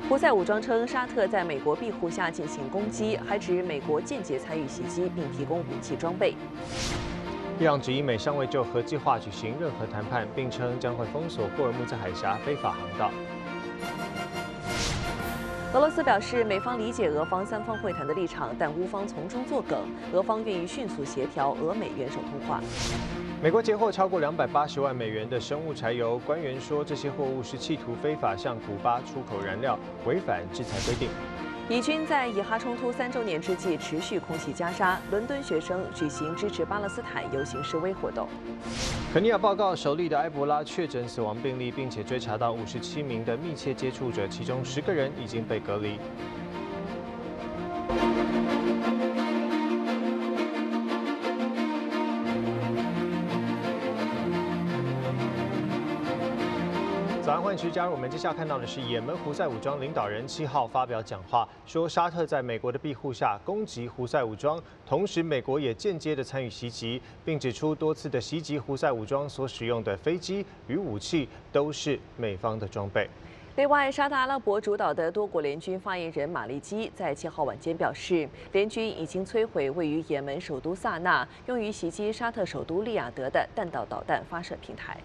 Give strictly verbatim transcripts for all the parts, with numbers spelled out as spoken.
胡塞武装称，沙特在美国庇护下进行攻击，还指美国间接参与袭击，并提供武器装备。 伊朗指英美尚未就核计划举行任何谈判，并称将会封锁霍尔木兹海峡非法航道。 俄罗斯表示，美方理解俄方三方会谈的立场，但乌方从中作梗，俄方愿意迅速协调俄美元首通话。 美国截获超过两百八十万美元的生物柴油，官员说这些货物是企图非法向古巴出口燃料，违反制裁规定。 以军在以哈冲突三周年之际持续空袭加沙，伦敦学生举行支持巴勒斯坦游行示威活动。 肯尼亚报告首例的埃博拉确诊死亡病例，并且追查到五十七名的密切接触者，其中十个人已经被隔离。早安，欢迎持续加入我们。接下来看到的是，也门胡塞武装领导人七号发表讲话，说沙特在美国的庇护下攻击胡塞武装，同时美国也间接的参与袭击，并指出多次的袭击胡塞武装所使用的飞机与武器都是美方的装备。 另外，沙特阿拉伯主导的多国联军发言人马利基在七号晚间表示，联军已经摧毁位于也门首都萨那、用于袭击沙特首都利雅得的弹道导弹发射平台。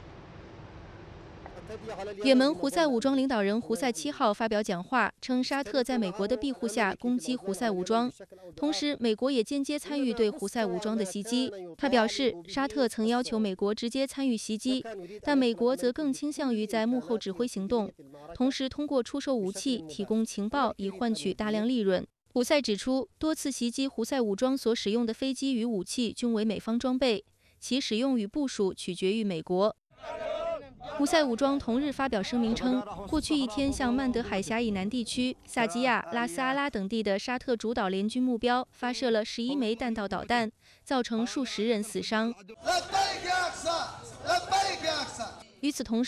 也门胡塞武装领导人胡塞七号发表讲话，称沙特在美国的庇护下攻击胡塞武装，同时美国也间接参与对胡塞武装的袭击。他表示，沙特曾要求美国直接参与袭击，但美国则更倾向于在幕后指挥行动，同时通过出售武器、提供情报以换取大量利润。胡塞指出，多次袭击胡塞武装所使用的飞机与武器均为美方装备，其使用与部署取决于美国。胡塞武装同日发表声明称，过去一天向曼德海峡以南地区、萨基亚、拉斯阿拉等地的沙特主导联军目标发射了十一枚弹道导弹，造成数十人死伤。与此同时，